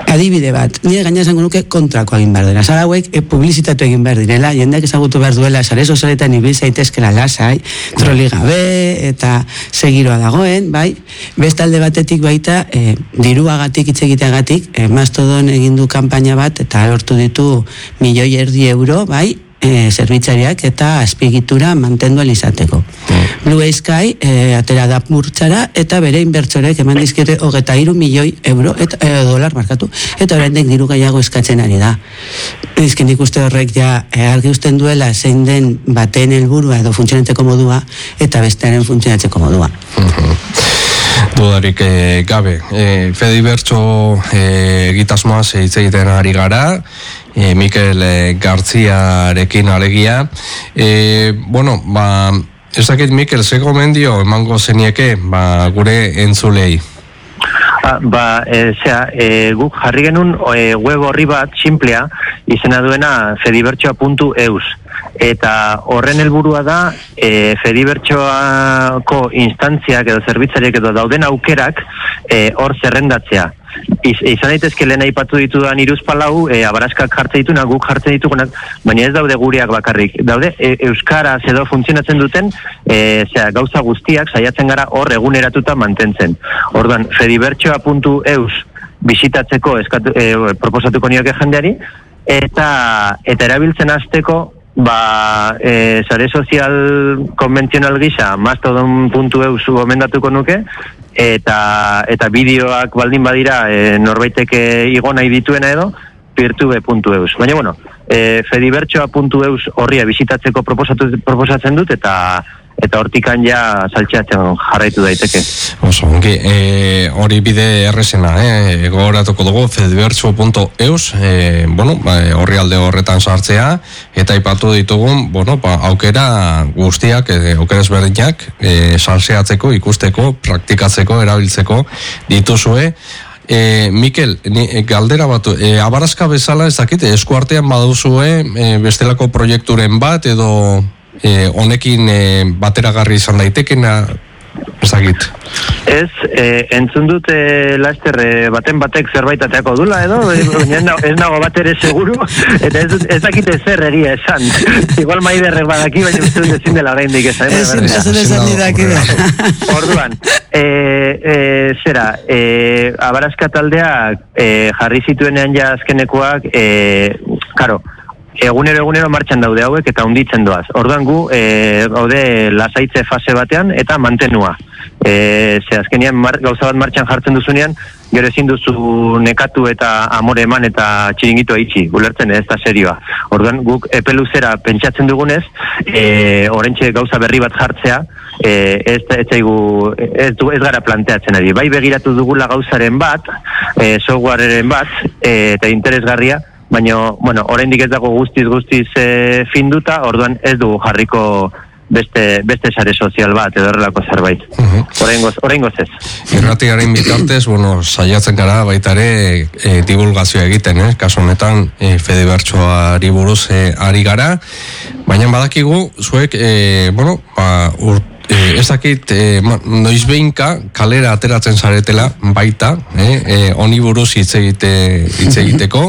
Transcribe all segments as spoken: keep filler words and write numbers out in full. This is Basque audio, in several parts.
Adibide bat, nire gaina esango nuke kontrako egin behar dela. Zara hauek e, publizitatu egin behar direla, jendeak ezagutu behar duela, sare sozialetan ibil zaitezkela lasai, troli gabe eta segiroa dagoen, bai? Beste alde batetik baita, e, diruagatik hitz egiteagatik, e, Mastodon egin du kanpaina bat eta lortu ditu milioi erdi euro, bai? E, zerbitzariak eta azpiegitura mantendu izateko. Mm. Blue Sky e, atera da murtzara eta bere inbertsorek eman dizkete hogeita hiru milioi euro eta e, dolar markatu eta oraindik diru gehiago eskatzen ari da. Dizken ikuste horrek ja e, argi uzten duela zein den baten helburua edo funtzionatzeko modua eta bestearen funtzionatzeko modua. Mm-hmm. Dudarik e, gabe. E, Fede Ibertso e, egitasmoaz hitz egiten ari gara. E, Mikel e, Gartziarekin alegia. E, bueno, ba, ez dakit Mikel, ze gomendio emango zenieke ba, gure entzulei? Ah, ba, e, zera, e, guk jarri genuen e, web horri bat, simplea, izena duena fedibertsoa puntu eus. Eta horren helburua da e, Fedibertsoako instantziak edo zerbitzariak edo dauden aukerak e, hor zerrendatzea. Iz, izan daitezke lehen aipatu ditudan hiruzpalau e, abaraskak jartzen ditunak, guk jartzen ditugunak, baina ez daude gureak bakarrik. Daude e, euskaraz edo funtzionatzen duten e, zera, gauza guztiak saiatzen gara hor eguneratuta mantentzen. Orduan, fedibertsoa puntu eus bisitatzeko eskatu, e, proposatuko nioke jendeari eta, eta erabiltzen hasteko ba, e, sare sozial konbentzional gisa mastodon puntu eus gomendatuko nuke eta eta bideoak baldin badira e, norbaiteke igo nahi dituena edo peertube puntu eus. Baina bueno, e, fedibertsoa puntu eus horria bisitatzeko proposatu, proposatzen dut eta eta hortikan ja saltxeatzen jarraitu daiteke. Oso, ongi, e, hori bide errezena, eh? Gogoratuko dugu fedibertso puntu eus, e, bueno, ba, horri alde horretan sartzea, eta aipatu ditugun, bueno, ba, aukera guztiak, e, aukera ezberdinak, e, salseatzeko, ikusteko, praktikatzeko, erabiltzeko dituzue. E, Mikel, ni, e, galdera bat, e, abarazka bezala ez dakit, eskuartean baduzue e, bestelako proiekturen bat, edo E, honekin e, bateragarri izan daitekena ezagit. Ez, e, entzun dut e, laster e, baten batek zerbait ateako dula edo, e, ez nago bat ere seguru, eta ez, ez dakite zer egia esan. Igual maiderrek badaki, baina uste dut ezin dela oraindik esan. Ez, ez esan didaki. Orduan, e, e, zera, e, abarazka taldeak e, jarri zituenean ja azkenekoak, e, karo, egunero egunero martxan daude hauek eta hunditzen doaz. Orduan gu e, gaude lasaitze fase batean eta mantenua. E, ze azkenean mar, gauza bat martxan jartzen duzunean, gero ezin duzu nekatu eta amore eman eta txiringitoa itxi, gulertzen ez da serioa. Orduan guk epe luzera pentsatzen dugunez, e, oraintxe gauza berri bat jartzea, e, ez, ez, zaigu, ez, ez gara planteatzen ari. Bai begiratu dugula gauzaren bat, e, softwareren bat, e, eta interesgarria, baina, bueno, oraindik ez dago guztiz guztiz e, finduta, orduan ez dugu jarriko beste, beste sare sozial bat, edo horrelako zerbait. Uh-huh. Oraingoz, oraingoz ez. Irratiaren bitartez, bueno, saiatzen gara baita ere e, divulgazioa egiten, eh? Kasu honetan, e, Fedibertsoari buruz e, ari gara, baina badakigu, zuek, e, bueno, ba, ur, E, ezakit, e, noiz behinka kalera ateratzen zaretela baita, eh, honi e, buruz hitz egite, hitz egiteko,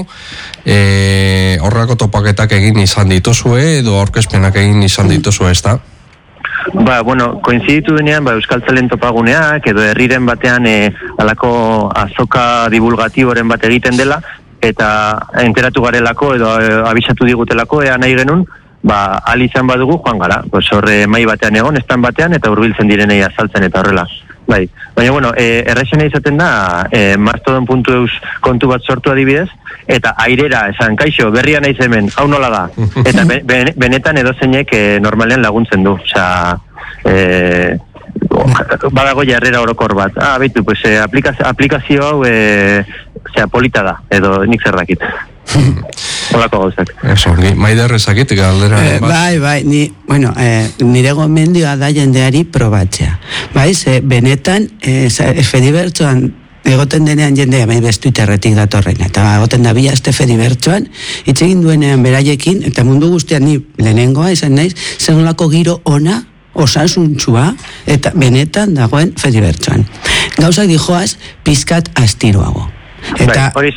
e, horrako topaketak egin izan dituzue, edo aurkezpenak egin izan dituzue, ez da? Ba, bueno, koinziditu denean, ba, Euskal Zalen topaguneak, edo herriren batean e, alako azoka divulgatiboren bat egiten dela, eta enteratu garelako, edo e, abisatu digutelako, ea nahi genuen, ba, al izan badugu joan gara, pues horre mai batean egon, estan batean, eta hurbiltzen direnei azaltzen eta horrela. Bai, baina, bueno, e, errexena izaten da, e, mastodon puntu eus kontu bat sortu adibidez, eta airera, esan, kaixo, berria naiz hemen, hau nola da, eta be, be, benetan edozeinek e, normalean laguntzen du, osea, e, badago jarrera orokor bat, ah, beitu, pues, e, aplikazio, aplikazio hau, e, zera, polita da, edo nik zer dakit. Olako gauzak. Eso, ni maider ezakit galdera. Eh, bai, bai, ni, bueno, eh, nire gomendioa da jendeari probatzea. Bai, ze benetan, eh, Fedibertsoan egoten denean jendea, bai, bestu Twitterretik datorren, eta egoten da bi aste Fedibertsoan, hitz egin duenean beraiekin, eta mundu guztian ni lehenengoa izan naiz, zenolako giro ona, osasuntsua, eta benetan dagoen Fedibertsoan. Gauzak dijoaz, pizkat astiroago. Eta, bai, hori,